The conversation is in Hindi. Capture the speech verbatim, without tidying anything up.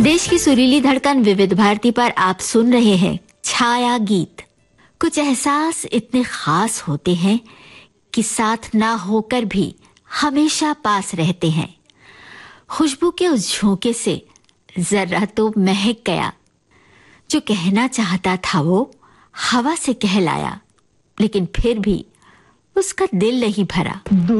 देश की सुरीली धड़कन विविध भारती पर आप सुन रहे हैं छाया गीत। कुछ एहसास इतने खास होते हैं कि साथ ना होकर भी हमेशा पास रहते हैं। खुशबू के उस झोंके से जरा तो महक गया। जो कहना चाहता था वो हवा से कहलाया, लेकिन फिर भी उसका दिल नहीं भरा।